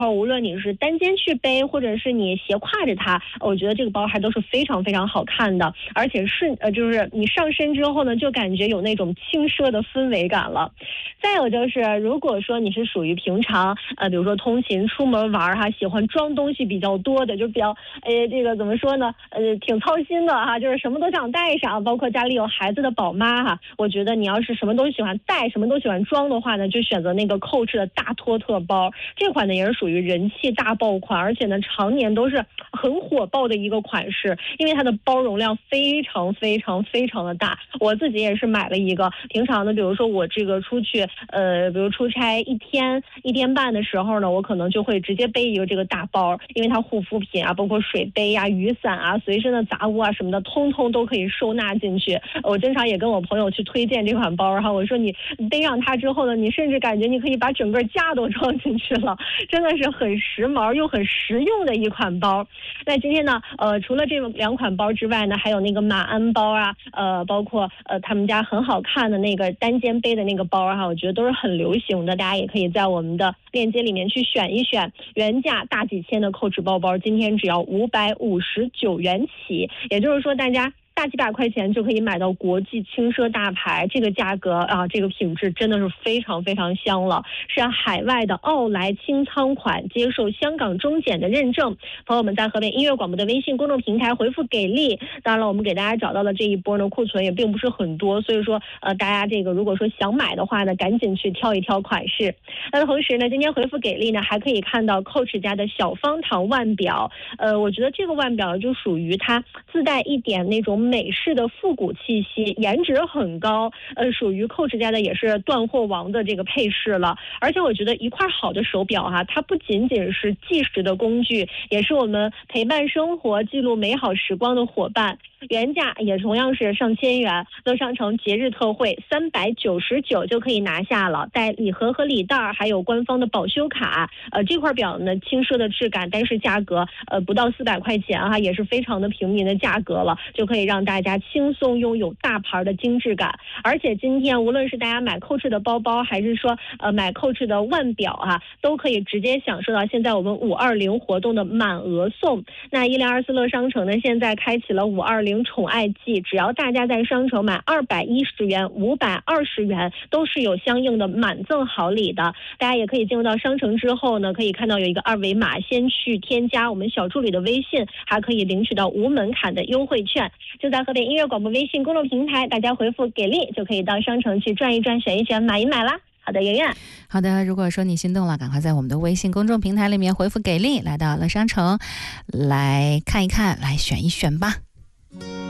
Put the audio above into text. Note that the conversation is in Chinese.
无论你是单肩去背，或者是你斜挎着它，我觉得这个包还都是非常非常好看的，而且就是你上身之后呢，就感觉有那种轻奢的氛围感了。再有就是，如果说你是属于平常比如说通勤出门玩哈，喜欢装东西比较多的，就比较这个怎么说呢？挺操心的哈，就是什么都想带上，包括家里有孩子的宝妈哈，我觉得你要是什么都喜欢带，什么都喜欢装的话呢，就选择那个Coach的大托特包。这款呢也是属于人气大爆款，而且呢常年都是很火爆的一个款式，因为它的包容量非常非常非常的大。我自己也是买了一个，平常呢，比如说我这个出去比如出差一天半的时候呢，我可能就会直接背一个这个大包，因为它护肤品啊，包括水杯啊、雨伞啊、随身的杂物啊什么的，通通都可以收纳进去。我经常也跟我朋友去推荐这款包哈，我说你背上它之后呢，你甚至感觉你可以把整个家都装进去了，真的是很时髦又很实用的一款包。那今天呢，除了这两款包之外呢，还有那个马鞍包啊，包括他们家很好看的那个单肩背的那个包哈，我觉得都是很流行的，大家也可以在我们的链接里面去选一选。原价大几千的Coach包包，今天只要559元起，也就是说大家大几百块钱就可以买到国际轻奢大牌，这个价格啊，这个品质真的是非常非常香了，是海外的奥莱清仓款，接受香港中检的认证。朋友们在河北音乐广播的微信公众平台回复给力，当然了，我们给大家找到的这一波呢，库存也并不是很多，所以说大家这个如果说想买的话呢，赶紧去挑一挑款式。那同时呢，今天回复给力呢，还可以看到 Coach 家的小方糖腕表，我觉得这个腕表就属于它自带一点那种美式的复古气息，颜值很高，属于Coach家的也是断货王的这个配饰了。而且我觉得一块好的手表哈，它不仅仅是计时的工具，也是我们陪伴生活、记录美好时光的伙伴。原价也同样是上千元，乐商城节日特惠399就可以拿下了，带礼盒和礼袋，还有官方的保修卡。这块表呢，轻奢的质感，但是价格不到400块钱哈，也是非常的平民的价格了，就可以让大家轻松拥有大牌的精致感。而且今天无论是大家买Coach的包包，还是说买Coach的腕表哈，都可以直接享受到现在我们520活动的满额送。那1024乐商城呢，现在开启了520宠爱季，只要大家在商城买210元、520元，都是有相应的满赠好礼的。大家也可以进入到商城之后呢，可以看到有一个2维码，先去添加我们小助理的微信，还可以领取到无门槛的优惠券。就在河北音乐广播微信公众平台，大家回复给力就可以到商城去转一转、选一选、买一买啦。好的，圆圆。 好的，如果说你心动了，赶快在我们的微信公众平台里面回复给力，来到乐商城来看一看，来选一选吧。